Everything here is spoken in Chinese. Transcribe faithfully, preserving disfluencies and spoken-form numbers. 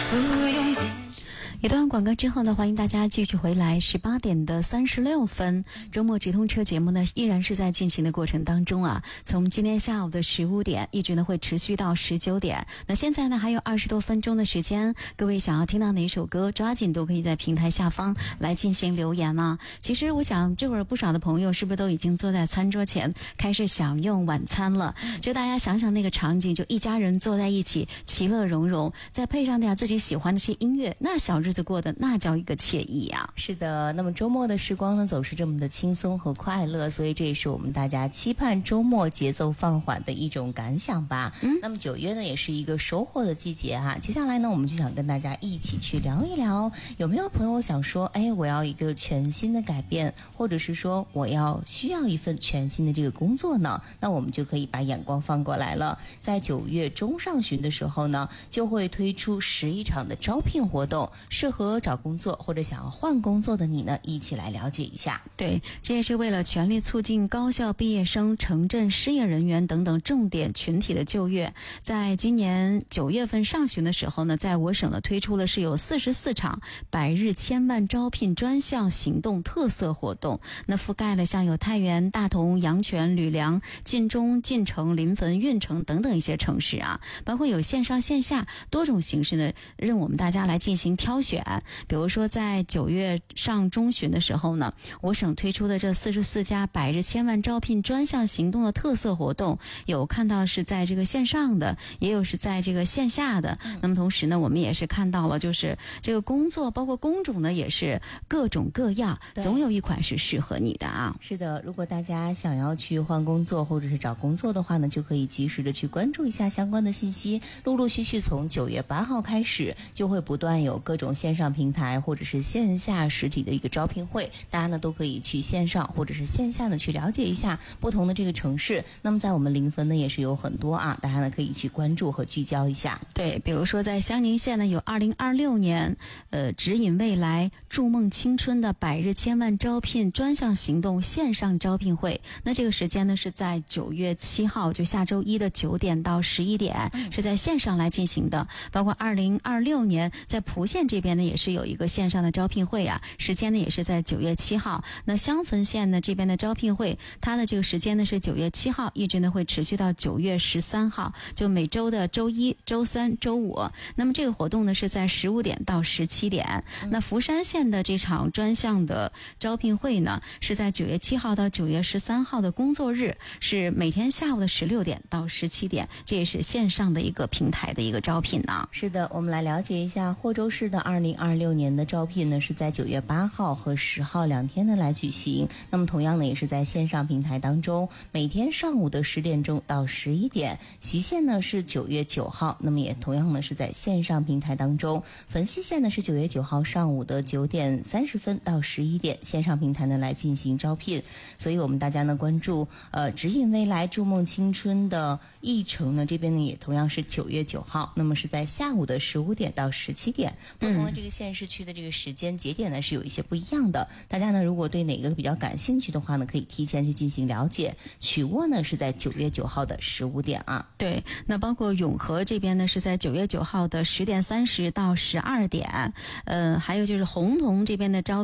不用解一段广告之后呢，欢迎大家继续回来。十八点的三十六分，周末直通车节目呢依然是在进行的过程当中啊。从今天下午的十五点一直呢会持续到十九点。那现在呢还有二十多分钟的时间，各位想要听到哪一首歌，抓紧都可以在平台下方来进行留言啊。其实我想这会儿不少的朋友是不是都已经坐在餐桌前开始享用晚餐了？就大家想想那个场景，就一家人坐在一起，其乐融融，再配上点自己喜欢的些音乐，那小日子过得那叫一个惬意啊。 是的，那么周末的时光呢总是这么的轻松和快乐，所以这也是我们大家期盼周末节奏放缓的一种感想吧。嗯，那么九月呢也是一个收获的季节哈、啊。接下来呢我们就想跟大家一起去聊一聊，有没有朋友想说，哎，我要一个全新的改变，或者是说我要需要一份全新的这个工作呢？那我们就可以把眼光放过来了。在九月中上旬的时候呢，就会推出十一场的招聘活动，适合找工作或者想要换工作的你呢，一起来了解一下。 对，这也是为了全力促进高校毕业生、城镇失业人员等等重点群体的就业。在今年九月份上旬的时候呢，在我省呢推出了是有四十四场百日千万招聘专项行动特色活动，那覆盖了像有太原、大同、阳泉、吕梁、晋中、晋城、临汾、运城等等一些城市啊，包括有线上线下多种形式呢，让我们大家来进行挑选。比如说在九月上中旬的时候呢，我省推出的这四十四家百日千万招聘专项行动的特色活动，有看到是在这个线上的，也有是在这个线下的。那么同时呢，我们也是看到了，就是这个工作包括工种呢也是各种各样，总有一款是适合你的啊。 是的，如果大家想要去换工作或者是找工作的话呢，就可以及时的去关注一下相关的信息。陆陆续续从九月八号开始，就会不断有各种线上平台或者是线下实体的一个招聘会，大家呢都可以去线上或者是线下的去了解一下不同的这个城市。那么在我们临汾呢也是有很多啊，大家呢可以去关注和聚焦一下。 对，比如说在襄宁县呢有二零二六年呃指引未来筑梦青春的百日千万招聘专项行动线上招聘会，那这个时间呢是在九月七号，就下周一的九点到十一点，是在线上来进行的。包括二零二六年在蒲县这边呢也是有一个线上的招聘会啊，时间呢也是在九月七号。那襄汾县呢这边的招聘会，它的这个时间呢是九月七号，一直呢会持续到九月十三号，就每周的周一、周三、周五。那么这个活动呢是在十五点到十七点。那福山县的这场专项的招聘会呢是在九月七号到九月十三号的工作日，是每天下午的十六点到十七点，这也是线上的一个平台的一个招聘呢。 是的，我们来了解一下霍州市的二零二六年的招聘呢是在九月八号和十号两天呢来举行。那么同样呢也是在线上平台当中，每天上午的十点钟到十一点。隰县呢是九月九号，那么也同样呢是在线上平台当中。汾西县呢是九月九号上午的九点三十分到十一点，线上平台呢来进行招聘。所以我们大家呢关注呃指引未来筑梦青春的议程呢这边呢也同样是九月九号，那么是在下午的十五点到十七点。不同的这个县市区的这个时间节点呢是有一些不一样的，大家呢如果对哪个比较感兴趣的话呢，可以提前去进行了解。曲沃呢是在九月九号的十五点啊。 对，那包括永和这边呢是在九月九号的十点三十到十二点，呃，还有就是洪洞这边的招